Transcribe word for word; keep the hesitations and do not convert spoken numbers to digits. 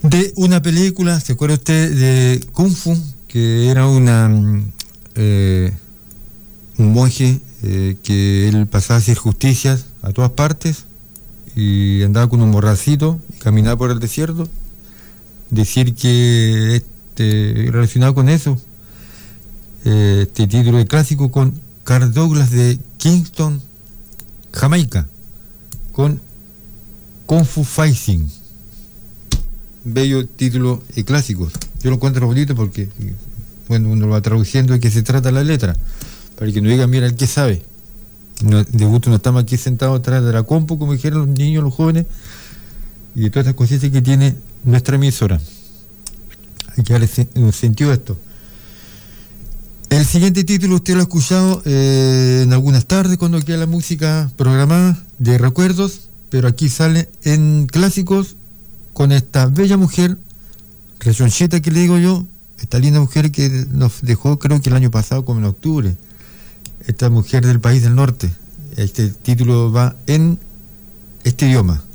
de una película, ¿se acuerda usted de Kung Fu? Que era una eh, un monje eh, que él pasaba a hacer justicias a todas partes y andaba con un morracito y caminaba por el desierto. Decir que este, relacionado con eso, eh, este título de clásico con Carl Douglas de Kingston, Jamaica, con Kung Fu Fighting. Bello título de clásicos. Yo lo encuentro bonito porque, bueno, uno lo va traduciendo de qué se trata la letra, para que no digan, mira, el que sabe. No, de gusto no estamos aquí sentados atrás de la compu, como dijeron los niños, los jóvenes, y de todas estas cositas que tiene nuestra emisora. Hay que darle un sentido a esto. El siguiente título usted lo ha escuchado eh, en algunas tardes cuando queda la música programada de recuerdos, pero aquí sale en clásicos con esta bella mujer, rechoncheta que le digo yo, esta linda mujer que nos dejó creo que el año pasado, como en octubre, esta mujer del país del norte. Este título va en este idioma.